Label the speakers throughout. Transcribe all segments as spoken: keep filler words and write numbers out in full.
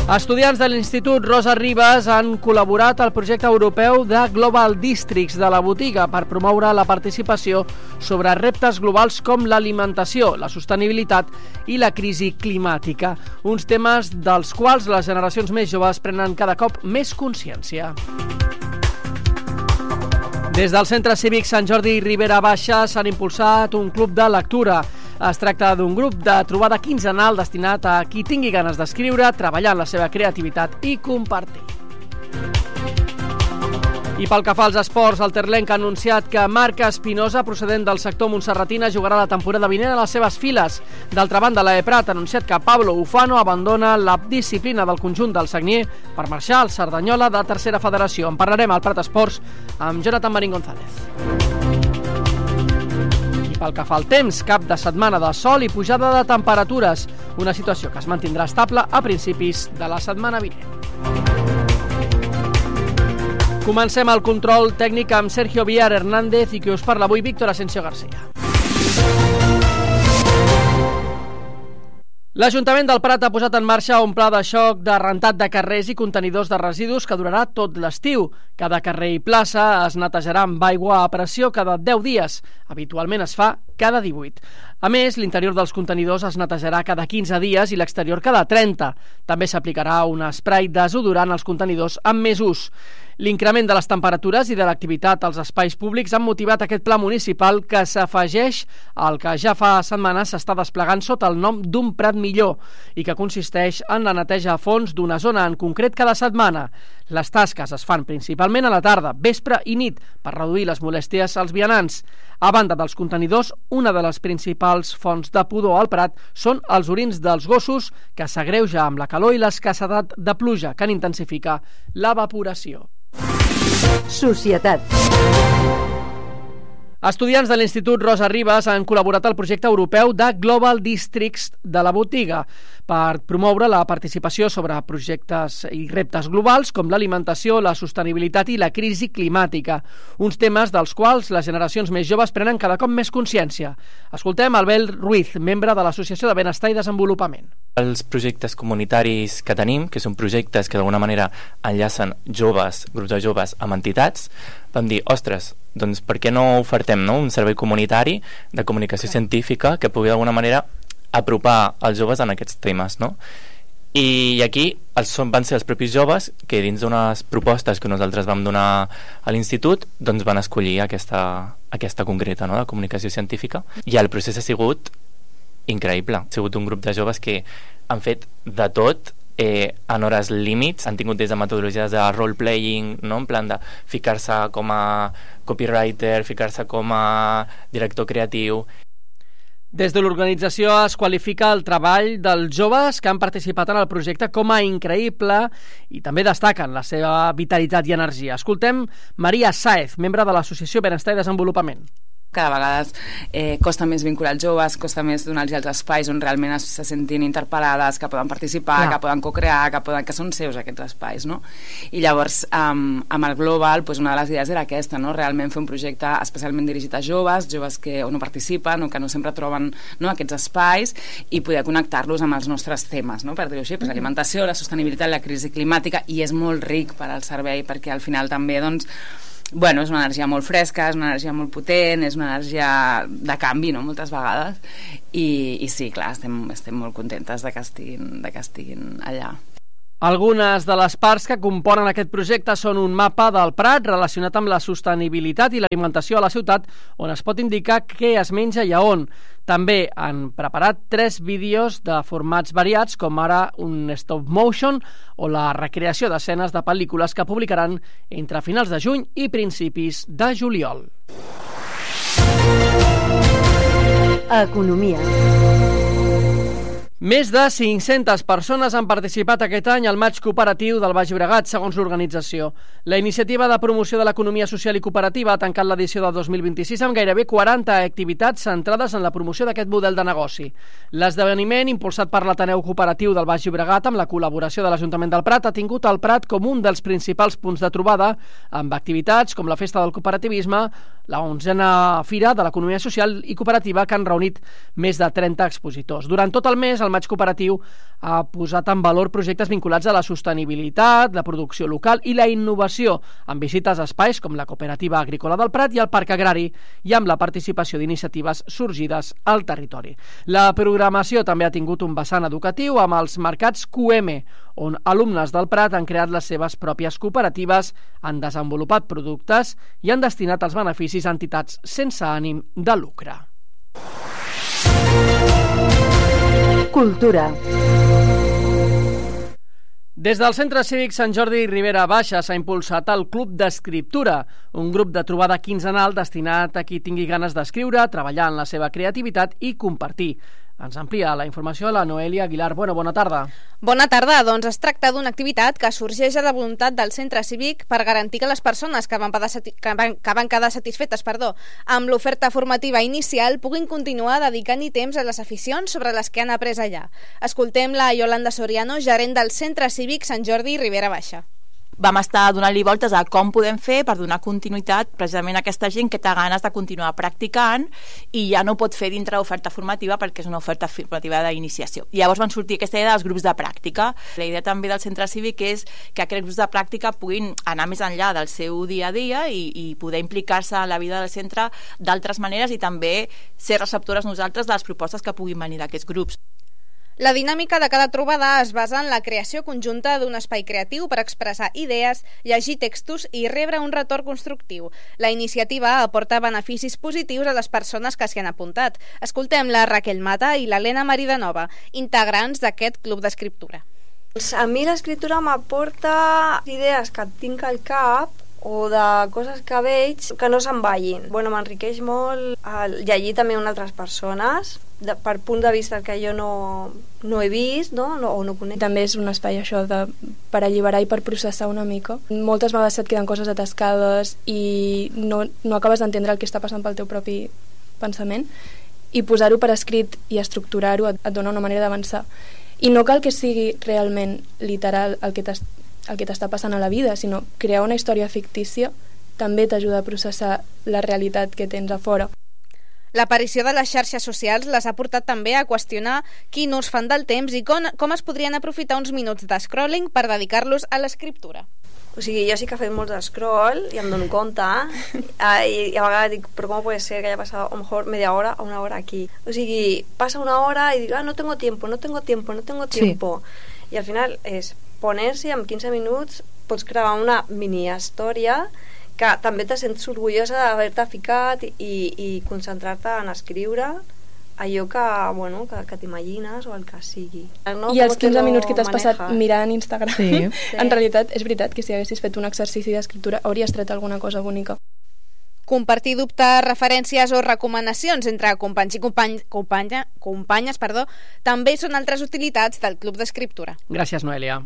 Speaker 1: Estudiants de l'Institut Rosa Ribas han col·laborat al projecte europeu de Global Districts de la botiga per promoure la participació sobre reptes globals com l'alimentació, la sostenibilitat i la crisi climàtica, uns temes dels quals les generacions més joves prenen cada cop més consciència. Des del Centre Cívic Sant Jordi i Ribera Baixa s'han impulsat un club de lectura. Es tracta d'un grup de trobada quinzenal destinat a qui tingui ganes d'escriure, treballar en la seva creativitat i compartir. I pel que fa als esports, el terlenc ha anunciat que Marc Espinosa, procedent del sector montserratina, jugarà la temporada vinent a les seves files. D'altra banda, l'E Prat ha anunciat que Pablo Ufano abandona la disciplina del conjunt del Sagnier per marxar al Cerdanyola de tercera federació. En parlarem al Prat Esports amb Jonathan Marín González. Pel que fa al temps, cap de setmana de sol i pujada de temperatures, una situació que es mantindrà estable a principis de la setmana vinent. Comencem el control tècnic amb Sergio Villar Hernández i qui us parla avui, Víctor Asensio García. L'Ajuntament del Prat ha posat en marxa un pla de xoc de rentat de carrers i contenidors de residus que durarà tot l'estiu. Cada carrer i plaça es netejarà amb aigua a pressió cada deu dies. Habitualment es fa cada divuit. A més, l'interior dels contenidors es netejarà cada quinze dies i l'exterior cada trenta. També s'aplicarà un esprai desodorant als contenidors amb més ús. L'increment de les temperatures i de l'activitat als espais públics han motivat aquest pla municipal que s'afegeix al que ja fa setmanes s'està desplegant sota el nom d'un Prat millor i que consisteix en la neteja a fons d'una zona en concret cada setmana. Les tasques es fan principalment a la tarda, vespre i nit per reduir les molèsties als vianants. A banda dels contenidors, una de les principals fonts de pudor al Prat són els orins dels gossos, que s'agreuja amb la calor i l'escassedat de pluja, que n'intensifica l'evaporació.
Speaker 2: Societat.
Speaker 1: Estudiants de l'Institut Rosa Ribas han col·laborat al projecte europeu de Global Districts de la botiga per promoure la participació sobre projectes i reptes globals com l'alimentació, la sostenibilitat i la crisi climàtica, uns temes dels quals les generacions més joves prenen cada cop més consciència. Escoltem Albert Ruiz, membre de l'Associació de Benestar i Desenvolupament.
Speaker 3: Els projectes comunitaris que tenim, que són projectes que d'alguna manera enllacen joves, grups de joves amb entitats, vam dir, ostres, doncs per què no ofertem no, un servei comunitari de comunicació científica que pugui d'alguna manera apropar els joves en aquests temes, no? I aquí els, van ser els propis joves que dins d'unes propostes que nosaltres vam donar a l'institut doncs van escollir aquesta, aquesta concreta, no?, de comunicació científica, i el procés ha sigut increïble. Ha sigut un grup de joves que han fet de tot eh, en hores límits, han tingut des de metodologies de role-playing, no?, en plan de ficar-se com a copywriter, ficar-se com a director creatiu.
Speaker 1: Des de l'organització es qualifica el treball dels joves que han participat en el projecte com a increïble i també destaquen la seva vitalitat i energia. Escoltem Maria Sáez, membre de l'Associació Benestar i Desenvolupament.
Speaker 4: Cada vegada eh, costa més vincular els joves, costa més donar-los els espais on realment es, se sentin interpel·lades, que poden participar, Clar. que poden co-crear, que, poden, que són seus aquests espais, no? I llavors, um, amb el Global, pues una de les idees era aquesta, no? Realment fer un projecte especialment dirigit a joves, joves que o no participen o que no sempre troben, no, aquests espais, i poder connectar-los amb els nostres temes, no? Per dir-ho així, pues, l'alimentació, la sostenibilitat, la crisi climàtica, i és molt ric per al servei, perquè al final també, doncs, bueno, és una energia molt fresca, és una energia molt potent, és una energia de canvi, no?, moltes vegades, i, i sí, clar, estem, estem molt contentes de que estiguin, de que estiguin allà.
Speaker 1: Algunes de les parts que componen aquest projecte són un mapa del Prat relacionat amb la sostenibilitat i l'alimentació a la ciutat, on es pot indicar què es menja i a on. També han preparat tres vídeos de formats variats, com ara un stop motion o la recreació d'escenes de pel·lícules que publicaran entre finals de juny i principis de juliol.
Speaker 2: Economia.
Speaker 1: Més de cinc-centes persones han participat aquest any al Maig Cooperatiu del Baix Llobregat, segons l'organització. La iniciativa de promoció de l'economia social i cooperativa ha tancat l'edició de dos mil vint-i-sis amb gairebé quaranta activitats centrades en la promoció d'aquest model de negoci. L'esdeveniment, impulsat per l'Ateneu Cooperatiu del Baix Llobregat amb la col·laboració de l'Ajuntament del Prat, ha tingut el Prat com un dels principals punts de trobada, amb activitats com la Festa del Cooperativisme, la onzena Fira de l'Economia Social i Cooperativa, que han reunit més de trenta expositors. Durant tot el mes, el el maig cooperatiu ha posat en valor projectes vinculats a la sostenibilitat, la producció local i la innovació, amb visites a espais com la Cooperativa Agrícola del Prat i el Parc Agrari i amb la participació d'iniciatives sorgides al territori. La programació també ha tingut un vessant educatiu amb els mercats Q M, on alumnes del Prat han creat les seves pròpies cooperatives, han desenvolupat productes i han destinat els beneficis a entitats sense ànim de lucre.
Speaker 2: Cultura.
Speaker 1: Des del Centre Cívic Sant Jordi Ribera Baixa s'ha impulsat el Club d'Escriptura, un grup de trobada quinzenal destinat a qui tingui ganes d'escriure, treballar en la seva creativitat i compartir. Ens amplia la informació la Noelia Aguilar. Bueno, bona tarda.
Speaker 5: Bona tarda. Doncs es tracta d'una activitat que sorgeix de la voluntat del Centre Cívic per garantir que les persones que van, que van, que van quedar satisfetes perdó, amb l'oferta formativa inicial puguin continuar dedicant-hi temps a les aficions sobre les que han après allà. Escoltem la Yolanda Soriano, gerent del Centre Cívic Sant Jordi Ribera Baixa.
Speaker 6: Vam estar donant-li voltes a com podem fer per donar continuïtat precisament a aquesta gent que té ganes de continuar practicant i ja no pot fer dintre l'oferta formativa perquè és una oferta formativa d'iniciació. Llavors van sortir aquesta idea dels grups de pràctica. La idea també del Centre Cívic és que aquests grups de pràctica puguin anar més enllà del seu dia a dia i, i poder implicar-se en la vida del centre d'altres maneres i també ser receptores nosaltres de les propostes que puguin venir d'aquests grups.
Speaker 5: La dinàmica de cada trobada es basa en la creació conjunta d'un espai creatiu per expressar idees, llegir textos i rebre un retorn constructiu. La iniciativa aporta beneficis positius a les persones que s'hi han apuntat. Escoltem la Raquel Mata i l'Helena Maridanova, integrants d'aquest club d'escriptura.
Speaker 7: A mi l'escriptura m'aporta idees que tinc al cap o de coses que veig que no se'n vagin. Bueno, m'enriqueix molt el llegir també amb altres persones, de, per punt de vista que jo no, no he vist, no? No, o no conec.
Speaker 8: També és un espai això de, per alliberar i per processar una mica. Moltes vegades et queden coses atascades i no, no acabes d'entendre el que està passant pel teu propi pensament, i posar-ho per escrit i estructurar-ho et, et dona una manera d'avançar. I no cal que sigui realment literal el que t'està el que t'està passant a la vida, sinó crear una història fictícia també t'ajuda a processar la realitat que tens a fora.
Speaker 5: L'aparició de les xarxes socials les ha portat també a qüestionar quin ús fan del temps i com, com es podrien aprofitar uns minuts de scrolling per dedicar-los a l'escriptura.
Speaker 7: O sigui, jo sí que he fet molts scroll i em dono compte eh, i, i a vegades dic, però com pot ser que haya pasado a lo mejor media hora o una hora aquí? O sigui, passa una hora i dic, ah, no tengo tiempo, no tengo tiempo, no tengo tiempo. Sí. I al final és poner-s'hi, en quinze minuts pots crear una mini història que també te sents orgullosa d'haver-te ficat i, i concentrar-te en escriure allò que, bueno, que, que t'imagines o el que sigui. No?
Speaker 8: I els quinze minuts que t'has passat mirant Instagram,
Speaker 7: sí.
Speaker 8: En realitat és veritat que si haguessis fet un exercici d'escriptura hauries tret alguna cosa bonica.
Speaker 5: Compartir dubtes, referències o recomanacions entre companys i company, companya, companyes perdó, també són altres utilitats del Club d'Escriptura.
Speaker 1: Gràcies, Noelia.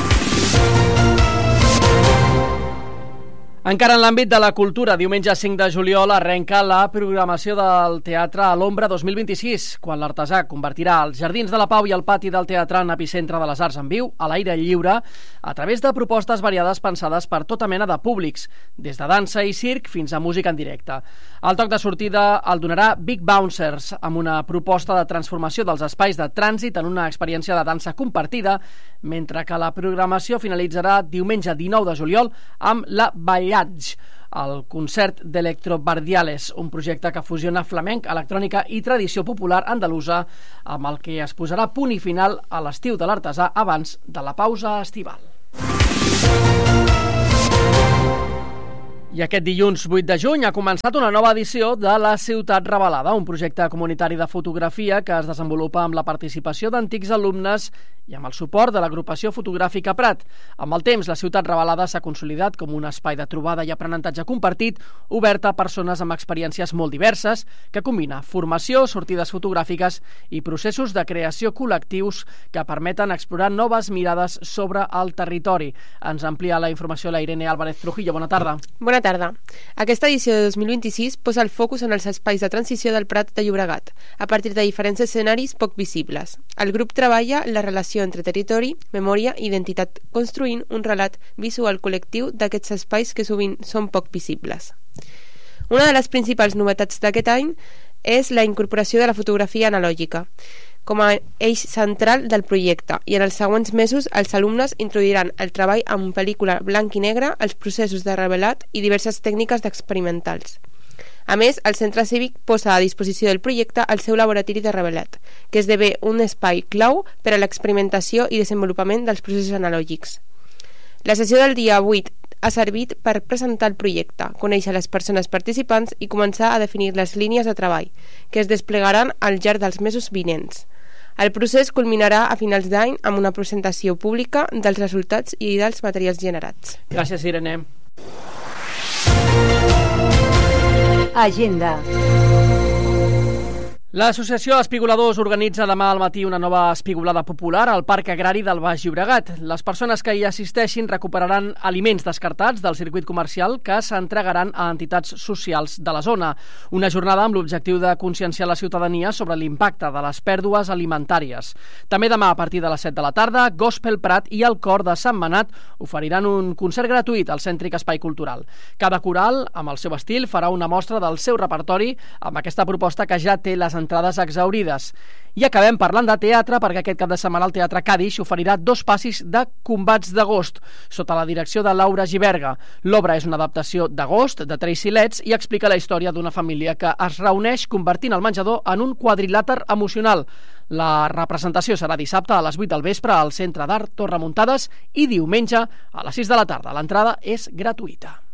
Speaker 1: Encara en l'àmbit de la cultura, diumenge cinc de juliol arrenca la programació del Teatre a l'Ombra dos mil vint-i-sis, quan l'Artesà convertirà els Jardins de la Pau i el pati del teatre en epicentre de les arts en viu, a l'aire lliure, a través de propostes variades pensades per tota mena de públics, des de dansa i circ fins a música en directe. El toc de sortida el donarà Big Bouncers, amb una proposta de transformació dels espais de trànsit en una experiència de dansa compartida, mentre que la programació finalitzarà diumenge dinou de juliol amb la Ball el concert d'Electrobardiales, un projecte que fusiona flamenc, electrònica i tradició popular andalusa, amb el que es posarà punt i final a l'estiu de l'Artesà abans de la pausa estival. I aquest dilluns vuit de juny ha començat una nova edició de La Ciutat Revelada, un projecte comunitari de fotografia que es desenvolupa amb la participació d'antics alumnes i amb el suport de l'agrupació fotogràfica Prat. Amb el temps, La Ciutat Revelada s'ha consolidat com un espai de trobada i aprenentatge compartit, obert a persones amb experiències molt diverses, que combina formació, sortides fotogràfiques i processos de creació col·lectius que permeten explorar noves mirades sobre el territori. Ens amplia la informació la Irene Álvarez Trujillo. Bona tarda.
Speaker 9: Bona tarda. Aquesta edició de dos mil vint-i-sis posa el focus en els espais de transició del Prat de Llobregat, a partir de diferents escenaris poc visibles. El grup treballa la relació entre territori, memòria i identitat, construint un relat visual col·lectiu d'aquests espais que sovint són poc visibles. Una de les principals novetats d'aquest any és la incorporació de la fotografia analògica. com a eix central del projecte, i en els següents mesos els alumnes introduiran el treball amb pel·lícula blanc i negre, els processos de revelat i diverses tècniques experimentals. A més, el Centre Cívic posa a disposició del projecte el seu laboratori de revelat, que esdevé un espai clau per a l'experimentació i desenvolupament dels processos analògics. La sessió del dia vuit ha servit per presentar el projecte, conèixer les persones participants i començar a definir les línies de treball, que es desplegaran al llarg dels mesos vinents. El procés culminarà a finals d'any amb una presentació pública dels resultats i dels materials generats.
Speaker 1: Gràcies, Irene.
Speaker 2: Agenda.
Speaker 1: L'Associació Espigoladors organitza demà al matí una nova espigolada popular al Parc Agrari del Baix Llobregat. Les persones que hi assisteixin recuperaran aliments descartats del circuit comercial que s'entregaran a entitats socials de la zona. Una jornada amb l'objectiu de conscienciar la ciutadania sobre l'impacte de les pèrdues alimentàries. També demà, a partir de les set de la tarda, Gospel Prat i el Cor de Sant Manat oferiran un concert gratuït al Cèntric Espai Cultural. Cada coral, amb el seu estil, farà una mostra del seu repertori amb aquesta proposta que ja té les entrades exaurides. I acabem parlant de teatre, perquè aquest cap de setmana el Teatre Cadix oferirà dos passis de Combats d'Agost, sota la direcció de Laura Giberga. L'obra és una adaptació d'Agost, de Tracy Letts, i explica la història d'una família que es reuneix convertint el menjador en un quadrilàter emocional. La representació serà dissabte a les vuit del vespre al Centre d'Art Torre Muntades i diumenge a les sis de la tarda. L'entrada és gratuïta.